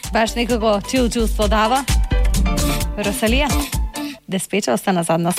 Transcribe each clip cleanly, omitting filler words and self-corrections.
Баш некако чувство дава. Росалија, Деспече остана задност.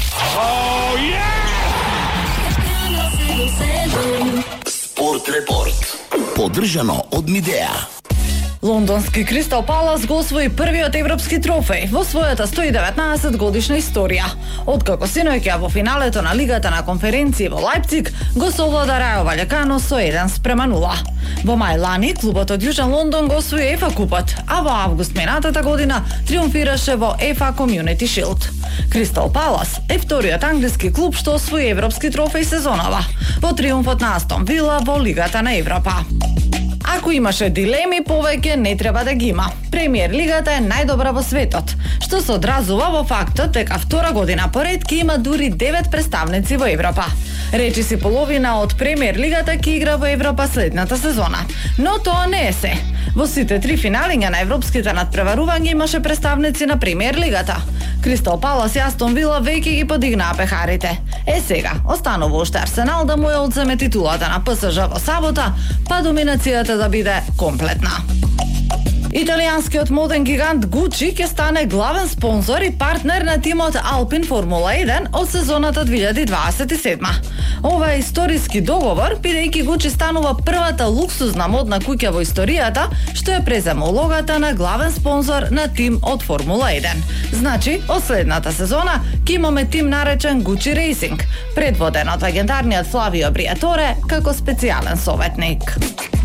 Спорт репорт. Поддржано од Мидеа. Лондонски Кристал Палас го освои првиот европски трофеј во својата 119 годишна историја. Откако синоќа во финалето на Лигата на конференции во Лајпциг го совлада Рајо Ваљакано со 1:0. Во мај лани клубот од Јужен Лондон го освои ЕФА купот, а во август минатата година триумфираше во ЕФА Community Shield. Кристал Палас е вториот англиски клуб што освои европски трофеј сезонава, во триумфот на Астон Вила во Лигата на Европа. Ако имаше дилеми, повеќе не треба да ги има. Премиер лигата е најдобра во светот, што се одразува во фактот дека втора година поред ќе има дури 9 представници во Европа. Речиси половина од премиер лигата ќе игра во Европа следната сезона. Но тоа не е се. Во сите три финалиња на европските надпреварувања имаше представници на премиер лигата. Кристал Палас и Астон Вила веќе ги подигнаа пехарите. Сега, останува уште Арсенал да му ја одземе титулата на ПСЖ во сабота, па доминацијата да биде комплетна. Италијанскиот моден гигант Gucci ќе стане главен спонзор и партнер на тимот Alpine Формула 1 од сезоната 2027. Ова е историски договор, бидејќи Gucci станува првата луксузна модна куќа во историјата што ја презема улогата на главен спонзор на тим од Формула 1. Значи, од следната сезона ќе имаме тим наречен Gucci Racing, предводен од легендарниот Флавио Бриаторе како специјален советник.